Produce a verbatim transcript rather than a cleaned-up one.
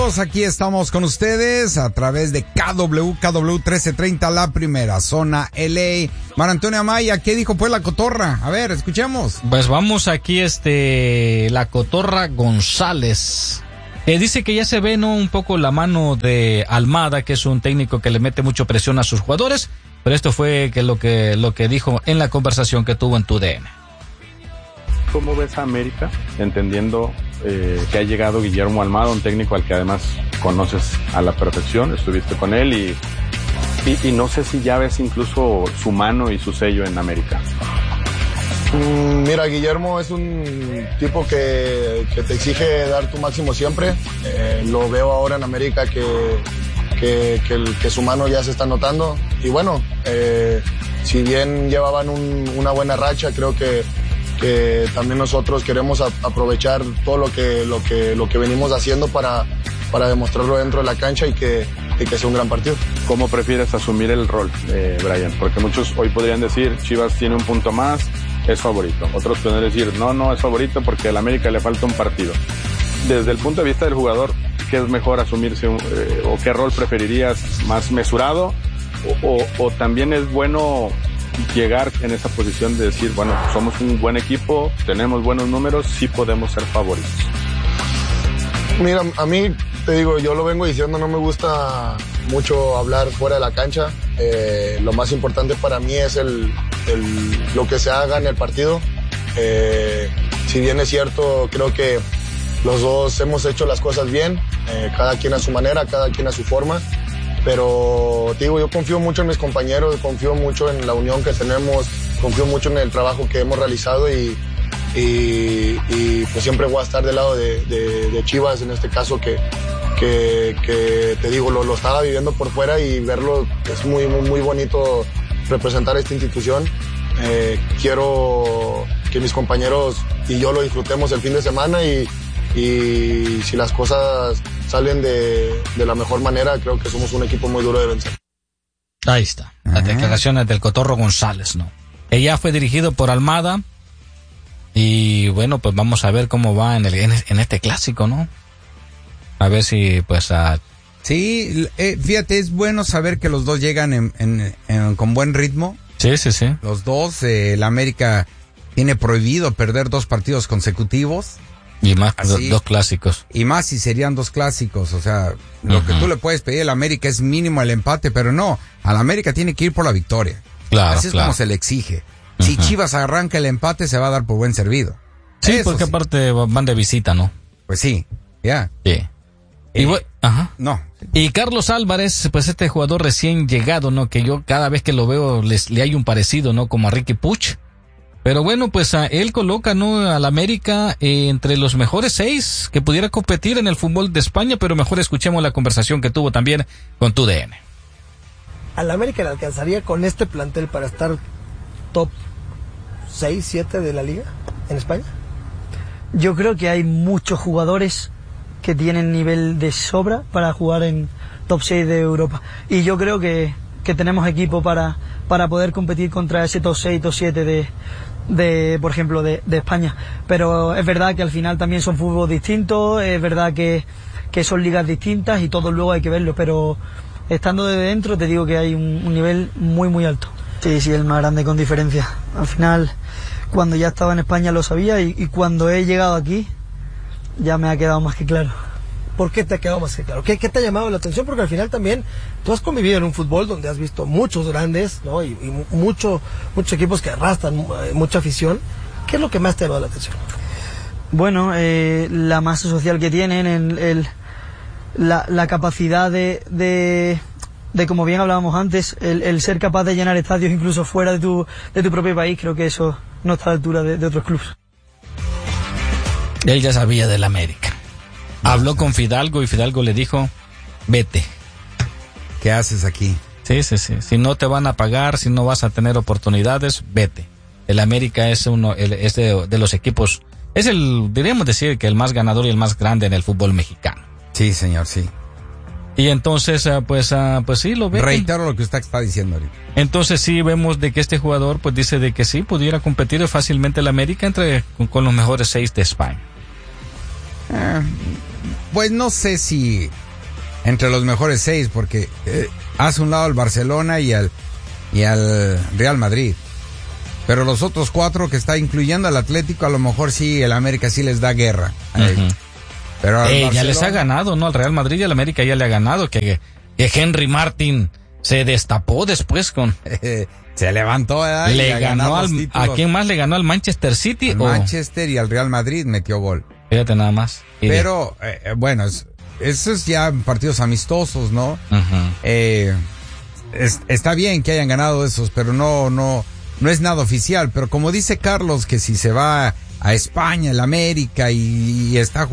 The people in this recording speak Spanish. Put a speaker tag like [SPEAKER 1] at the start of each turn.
[SPEAKER 1] amigos, aquí estamos con ustedes a través de K W, K W trece treinta, la primera zona L A. Mar Antonio Amaya, ¿qué dijo pues la cotorra? A ver, escuchemos.
[SPEAKER 2] Pues vamos aquí, este, la cotorra González, que dice que ya se ve, ¿no?, un poco la mano de Almada, que es un técnico que le mete mucha presión a sus jugadores, pero esto fue que lo que lo que dijo en la conversación que tuvo en tu D N.
[SPEAKER 3] ¿Cómo ves a América, entendiendo eh, que ha llegado Guillermo Almada, un técnico al que además conoces a la perfección, estuviste con él y, y, y no sé si ya ves incluso su mano y su sello en América?
[SPEAKER 4] Mm, mira, Guillermo es un tipo que, que te exige dar tu máximo siempre. Eh, lo veo ahora en América que, que, que, el, que su mano ya se está notando. Y bueno, eh, si bien llevaban un, una buena racha, creo que que también nosotros queremos a, aprovechar todo lo que, lo que, lo que venimos haciendo para, para demostrarlo dentro de la cancha y que, y que sea un gran partido.
[SPEAKER 3] ¿Cómo prefieres asumir el rol, eh, Brian? Porque muchos hoy podrían decir, Chivas tiene un punto más, es favorito. Otros podrían decir, no, no es favorito porque al América le falta un partido. Desde el punto de vista del jugador, ¿qué es mejor asumirse un, eh, o qué rol preferirías, más mesurado o, o, o también es bueno llegar en esa posición de decir, bueno, somos un buen equipo, tenemos buenos números, sí podemos ser favoritos?
[SPEAKER 4] Mira, a mí, te digo, yo lo vengo diciendo, no me gusta mucho hablar fuera de la cancha. Eh, lo más importante para mí es el, el, lo que se haga en el partido. Eh, si bien es cierto, creo que los dos hemos hecho las cosas bien, eh, cada quien a su manera, cada quien a su forma. Pero te digo, yo confío mucho en mis compañeros, confío mucho en la unión que tenemos, confío mucho en el trabajo que hemos realizado y, y, y pues siempre voy a estar del lado de, de, de Chivas, en este caso que, que, que te digo, lo, lo estaba viviendo por fuera y verlo es muy, muy, muy bonito representar esta institución. Eh, quiero que mis compañeros y yo lo disfrutemos el fin de semana y, y si las cosas salen de, de la mejor manera, creo que somos un equipo muy duro de vencer.
[SPEAKER 2] Ahí está, las declaraciones del Cotorro González, ¿no? Ella fue dirigido por Almada y bueno, pues vamos a ver cómo va en, el, en este clásico, ¿no? A ver si pues... Uh...
[SPEAKER 1] Sí, eh, fíjate, es bueno saber que los dos llegan en, en, en, con buen ritmo.
[SPEAKER 2] Sí, sí, sí.
[SPEAKER 1] Los dos, eh, el América tiene prohibido perder dos partidos consecutivos.
[SPEAKER 2] Y más Así, dos clásicos.
[SPEAKER 1] Y más si serían dos clásicos, o sea, lo uh-huh. que tú le puedes pedir al América es mínimo el empate, pero no, al América tiene que ir por la victoria.
[SPEAKER 2] Claro,
[SPEAKER 1] Así es
[SPEAKER 2] claro.
[SPEAKER 1] como se le exige. Uh-huh. Si Chivas arranca el empate, se va a dar por buen servido.
[SPEAKER 2] Sí,
[SPEAKER 1] Eso
[SPEAKER 2] porque
[SPEAKER 1] sí.
[SPEAKER 2] aparte van de visita, ¿no?
[SPEAKER 1] Pues sí, ya.
[SPEAKER 2] Yeah. Sí. Y
[SPEAKER 1] Eh,
[SPEAKER 2] bueno, ajá.
[SPEAKER 1] No.
[SPEAKER 2] Y Carlos Álvarez, pues este jugador recién llegado, ¿no? Que yo cada vez que lo veo les, le hay un parecido, ¿no? Como a Ricky Puch. Pero bueno, pues a él coloca, ¿no?, al América eh, entre los mejores seis que pudiera competir en el fútbol de España, pero mejor escuchemos la conversación que tuvo también con tu D N.
[SPEAKER 5] ¿Al América le alcanzaría con este plantel para estar top seis, siete de la liga en España?
[SPEAKER 6] Yo creo que hay muchos jugadores que tienen nivel de sobra para jugar en top seis de Europa. Y yo creo que, que tenemos equipo para, para poder competir contra ese top seis, top siete de... de por ejemplo de, de España, pero es verdad que al final también son fútbol distintos, es verdad que, que son ligas distintas y todo luego hay que verlo, pero estando de dentro te digo que hay un, un nivel muy muy alto. Sí, sí, el más grande con diferencia. Al final cuando ya estaba en España lo sabía y, y cuando he llegado aquí ya me ha quedado más que claro.
[SPEAKER 5] ¿Por qué te ha quedado más que claro? ¿Qué, qué te ha llamado la atención? Porque al final también tú has convivido en un fútbol donde has visto muchos grandes, ¿no? Y, y mucho, muchos equipos que arrastran eh, mucha afición. ¿Qué es lo que más te ha llamado la atención?
[SPEAKER 6] Bueno, eh, la masa social que tienen, el, el, la, la capacidad de, de, de, como bien hablábamos antes, el, el ser capaz de llenar estadios incluso fuera de tu, de tu propio país, creo que eso no está a la altura de, de otros clubes.
[SPEAKER 2] Él ya sabía del América. Habló con Fidalgo y Fidalgo le dijo, vete.
[SPEAKER 1] ¿Qué haces aquí?
[SPEAKER 2] Sí, sí, sí. Si no te van a pagar, si no vas a tener oportunidades, vete. El América es uno, el, es de, de los equipos, es el, diríamos decir que el más ganador y el más grande en el fútbol mexicano.
[SPEAKER 1] Sí, señor, sí.
[SPEAKER 2] Y entonces, pues, uh, pues sí, lo ve.
[SPEAKER 1] Reitero lo que usted está diciendo ahorita.
[SPEAKER 2] Entonces sí vemos de que este jugador, pues dice de que sí, pudiera competir fácilmente el América entre, con, con los mejores seis de España.
[SPEAKER 1] Eh, pues no sé si entre los mejores seis, porque eh, hace un lado al Barcelona y al, y al Real Madrid. Pero los otros cuatro que está incluyendo al Atlético, a lo mejor sí, el América sí les da guerra. Uh-huh. Pero al
[SPEAKER 2] eh,
[SPEAKER 1] Barcelona,
[SPEAKER 2] ya les ha ganado, ¿no? Al Real Madrid y al América ya le ha ganado, que, que Henry Martin se destapó después con...
[SPEAKER 1] se levantó, ¿verdad?
[SPEAKER 2] Le ganó al... ¿A quién más le ganó? ¿Al Manchester City?
[SPEAKER 1] Al
[SPEAKER 2] o...
[SPEAKER 1] Manchester y al Real Madrid metió gol.
[SPEAKER 2] Fíjate nada más.
[SPEAKER 1] Pero, eh, bueno, es, eso es ya partidos amistosos, ¿no?
[SPEAKER 2] Uh-huh.
[SPEAKER 1] Eh, es, está bien que hayan ganado esos, pero no, no, no es nada oficial. Pero como dice Carlos, que si se va a España, el América, y, y está jugando